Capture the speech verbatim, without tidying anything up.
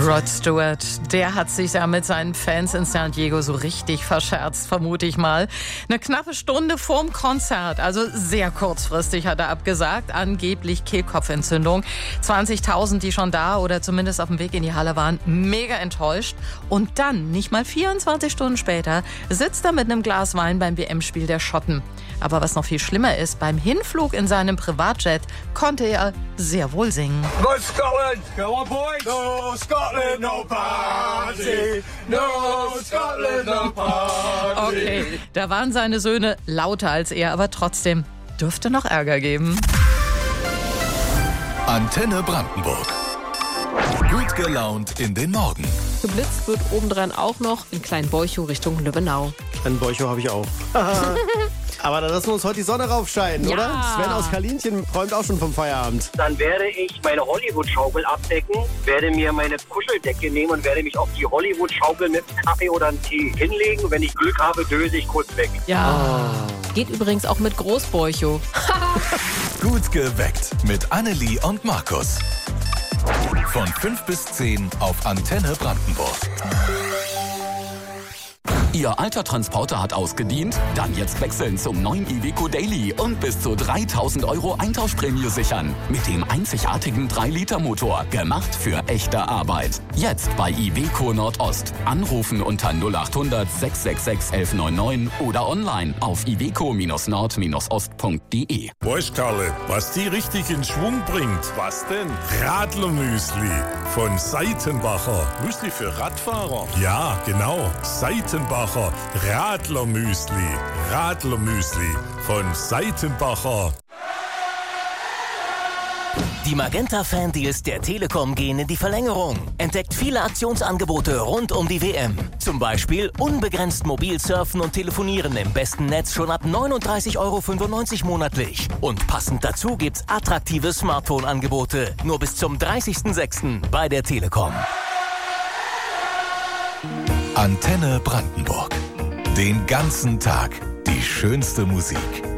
Rod Stewart, der hat sich ja mit seinen Fans in San Diego so richtig verscherzt, vermute ich mal. Eine knappe Stunde vorm Konzert, also sehr kurzfristig hat er abgesagt, angeblich Kehlkopfentzündung. zwanzigtausend, die schon da oder zumindest auf dem Weg in die Halle waren, mega enttäuscht. Und dann, nicht mal vierundzwanzig Stunden später, sitzt er mit einem Glas Wein beim W M-Spiel der Schotten. Aber was noch viel schlimmer ist, beim Hinflug in seinem Privatjet konnte er sehr wohl singen. Go Scotland! Go on, boys! No Scotland, no party! No Scotland, no party! Okay, da waren seine Söhne lauter als er, aber trotzdem dürfte noch Ärger geben. Antenne Brandenburg. Gut gelaunt in den Morgen. Geblitzt wird obendran auch noch in Kleinbeuchow Richtung Lübbenau. Einen Beuchow habe ich auch. Aber da lassen wir uns heute die Sonne raufscheinen, Ja. oder? Sven aus Kalinchen träumt auch schon vom Feierabend. Dann werde ich meine Hollywood-Schaukel abdecken, werde mir meine Kuscheldecke nehmen und werde mich auf die Hollywood-Schaukel mit einem Kaffee oder einem Tee hinlegen. Wenn ich Glück habe, döse ich kurz weg. Ja. Geht übrigens auch mit Großbeuchow. Gut geweckt mit Annelie und Markus. Von fünf bis zehn auf Antenne Brandenburg. Ihr alter Transporter hat ausgedient? Dann jetzt wechseln zum neuen Iveco Daily und bis zu dreitausend Euro Eintauschprämie sichern. Mit dem einzigartigen drei Liter Motor. Gemacht für echte Arbeit. Jetzt bei Iveco Nordost. Anrufen unter null acht hundert sechs sechs sechs elf neun neun oder online auf iveco nord ost punkt de. Weißt Karle, was die richtig in Schwung bringt? Was denn? Radlermüsli von Seitenbacher. Müsli für Radfahrer? Ja, genau. Seitenbacher Radlermüsli. Radlermüsli von Seitenbacher. Die Magenta-Fan-Deals der Telekom gehen in die Verlängerung. Entdeckt viele Aktionsangebote rund um die W M. Zum Beispiel unbegrenzt mobil surfen und telefonieren im besten Netz schon ab neununddreißig Euro fünfundneunzig monatlich. Und passend dazu gibt's attraktive Smartphone-Angebote. Nur bis zum dreißigsten sechsten bei der Telekom. Antenne Brandenburg. Den ganzen Tag die schönste Musik.